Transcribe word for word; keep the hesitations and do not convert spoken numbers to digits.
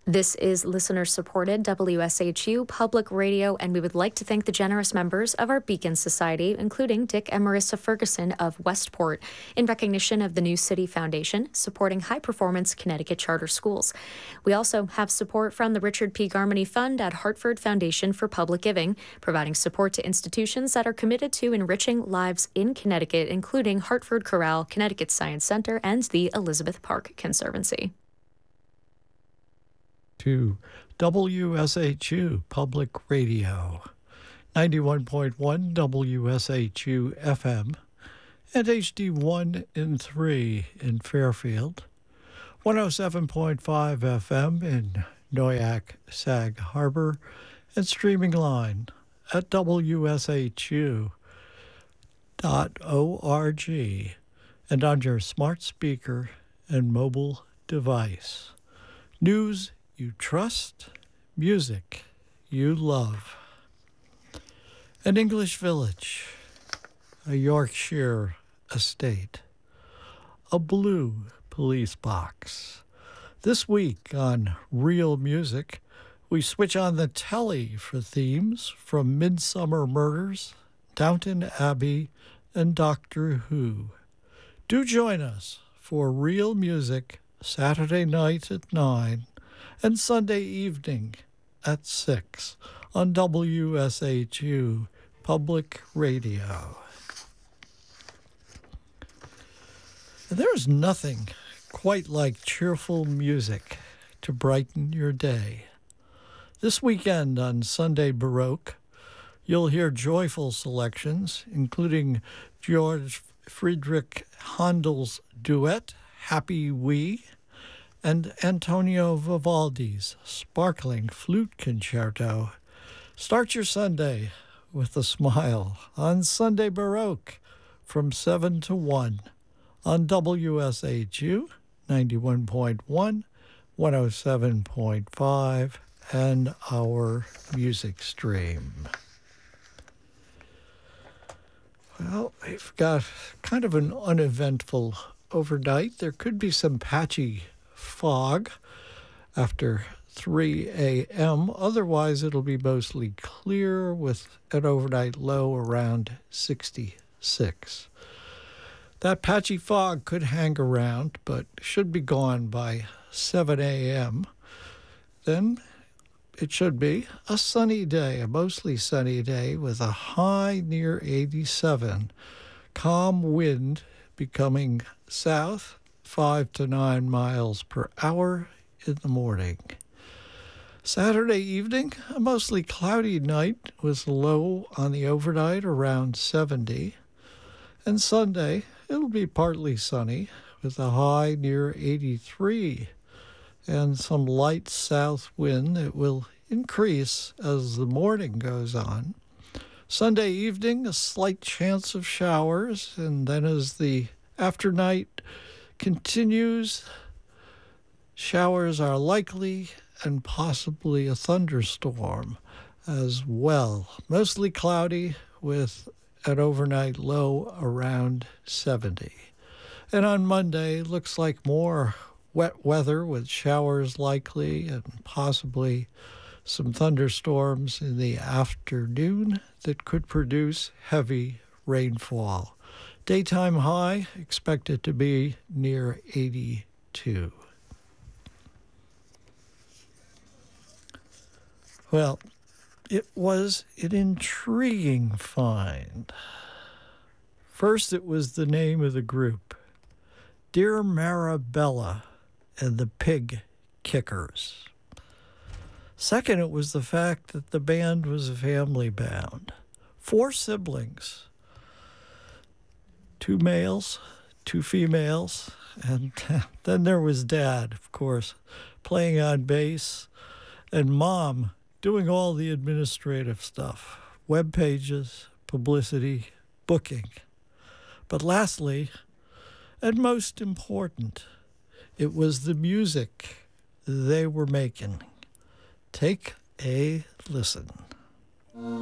This is listener-supported W S H U Public Radio, and we would like to thank the generous members of our Beacon Society, including Dick and Marissa Ferguson of Westport, in recognition of the New City Foundation, supporting high-performance Connecticut charter schools. We also have support from the Richard P. Garmany Fund at Hartford Foundation for Public Giving, providing support to institutions that are committed to enriching lives in Connecticut, including Hartford Chorale, Connecticut Science Center, and the Elizabeth Park Conservancy. To W S H U Public Radio, ninety-one point one W S H U F M, and H D one and three in Fairfield, one oh seven point five F M in Noyac, Sag Harbor, and streaming line at W S H U dot org and on your smart speaker and mobile device. News you trust, music you love. An English village, a Yorkshire estate, a blue police box. This week on Real Music, we switch on the telly for themes from Midsummer Murders, Downton Abbey, and Doctor Who. Do join us for Real Music Saturday night at nine and Sunday evening at six on W S H U Public Radio. There's nothing quite like cheerful music to brighten your day. This weekend on Sunday Baroque, you'll hear joyful selections, including George Friedrich Handel's duet, Happy We, and Antonio Vivaldi's sparkling flute concerto. Start your Sunday with a smile on Sunday Baroque from seven to one on W S H U ninety-one point one, one oh seven point five, and our music stream. Well, we've got kind of an uneventful overnight. There could be some patchy fog after three a.m. Otherwise, it'll be mostly clear with an overnight low around sixty-six. That patchy fog could hang around, but should be gone by seven a.m. Then it should be a sunny day, a mostly sunny day with a high near eighty-seven. Calm wind becoming south, five to nine miles per hour in the morning. Saturday evening, a mostly cloudy night with low on the overnight around seventy. And Sunday, it'll be partly sunny with a high near eighty-three and some light south wind that will increase as the morning goes on. Sunday evening, a slight chance of showers, and then as the afternight continues, showers are likely and possibly a thunderstorm as well. Mostly cloudy with an overnight low around seventy. And on Monday, looks like more wet weather with showers likely and possibly some thunderstorms in the afternoon that could produce heavy rainfall. Daytime high expected to be near eighty-two. Well, it was an intriguing find. First, it was the name of the group, Dear Marabella and the Pig Kickers. Second, it was the fact that the band was a family band. Four siblings. Two males, two females, and then there was Dad, of course, playing on bass, and Mom doing all the administrative stuff, web pages, publicity, booking. But lastly, and most important, it was the music they were making. Take a listen.